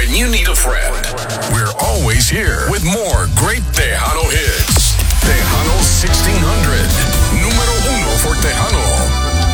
when you need a friend. We're always here with more great Tejano